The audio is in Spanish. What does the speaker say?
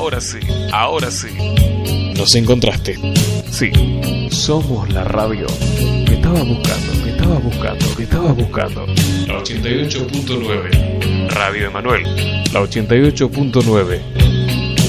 Ahora sí, ahora sí. Nos encontraste. Sí, somos la radio que estabas buscando, que estabas buscando, que estabas buscando. La 88.9. Radio Emanuel, la 88.9.